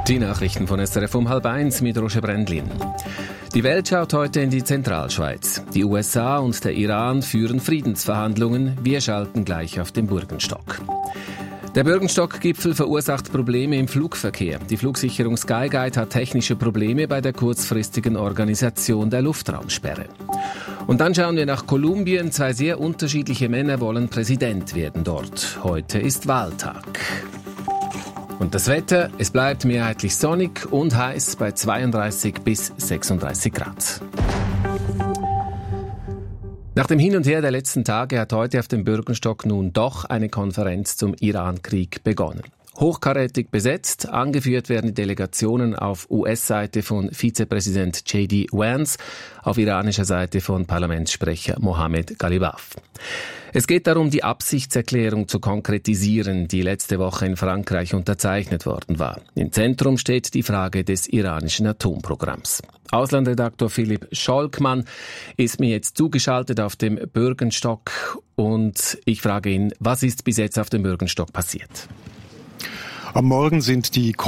Die Nachrichten von SRF um 12:30 mit Roger Brändlin. Die Welt schaut heute in die Zentralschweiz. Die USA und der Iran führen Friedensverhandlungen. Wir schalten gleich auf den Burgenstock. Der Burgenstock-Gipfel verursacht Probleme im Flugverkehr. Die Flugsicherung Skyguide hat technische Probleme bei der kurzfristigen Organisation der Luftraumsperre. Und dann schauen wir nach Kolumbien. 2 sehr unterschiedliche Männer wollen Präsident werden dort. Heute ist Wahltag. Und das Wetter, es bleibt mehrheitlich sonnig und heiß bei 32 bis 36 Grad. Nach dem Hin und Her der letzten Tage hat heute auf dem Burgenstock nun doch eine Konferenz zum Iran-Krieg begonnen. Hochkarätig besetzt, angeführt werden die Delegationen auf US-Seite von Vizepräsident J.D. Vance, auf iranischer Seite von Parlamentssprecher Mohammed Ghalibaf. Es geht darum, die Absichtserklärung zu konkretisieren, die letzte Woche in Frankreich unterzeichnet worden war. Im Zentrum steht die Frage des iranischen Atomprogramms. Auslandredaktor Philipp Scholkmann ist mir jetzt zugeschaltet auf dem Burgenstock und ich frage ihn, was ist bis jetzt auf dem Burgenstock passiert? Am Morgen sind die